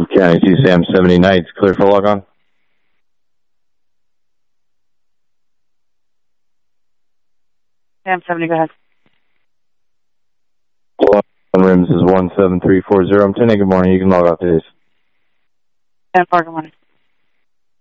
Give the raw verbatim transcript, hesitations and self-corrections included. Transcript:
County two Sam seventy Nights, clear for log on. Sam seventy, go ahead. On rims is one seven three four zero. I'm ten. Good morning. You can log off, please. ten four, good morning.